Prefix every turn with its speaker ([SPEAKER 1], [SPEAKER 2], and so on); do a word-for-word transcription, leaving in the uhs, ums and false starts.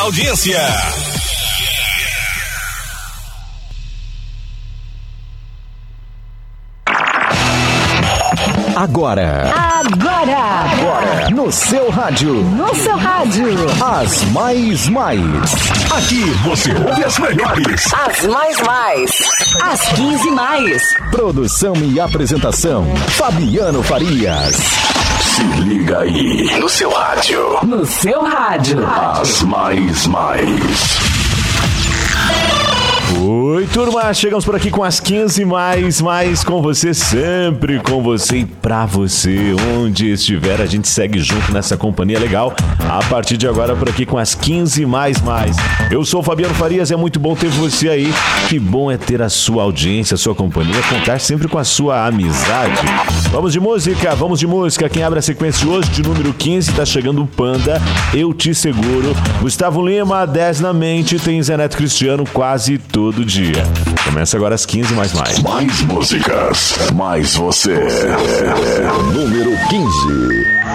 [SPEAKER 1] Audiência.
[SPEAKER 2] Agora.
[SPEAKER 3] Agora.
[SPEAKER 2] Agora. No seu rádio.
[SPEAKER 3] No seu rádio.
[SPEAKER 2] As mais mais.
[SPEAKER 1] Aqui você ouve as melhores.
[SPEAKER 3] As mais mais. As quinze mais.
[SPEAKER 2] Produção e apresentação, Fabiano Farias.
[SPEAKER 1] Se liga aí. No seu rádio.
[SPEAKER 3] No seu rádio.
[SPEAKER 1] As mais mais.
[SPEAKER 4] Oi, turma, chegamos por aqui com as quinze mais, mais com você, sempre com você e pra você, onde estiver, a gente segue junto nessa companhia legal, a partir de agora por aqui com as quinze mais, mais. Eu sou o Fabiano Farias, é muito bom ter você aí, que bom é ter a sua audiência, a sua companhia, contar sempre com a sua amizade. Vamos de música, vamos de música, quem abre a sequência hoje de número quinze, tá chegando o Panda, Eu Te Seguro, Gustavo Lima, dez na mente, tem Zé Neto Cristiano, quase todo dia. Começa agora às quinze mais mais.
[SPEAKER 1] Mais músicas, mais você.
[SPEAKER 2] Número quinze.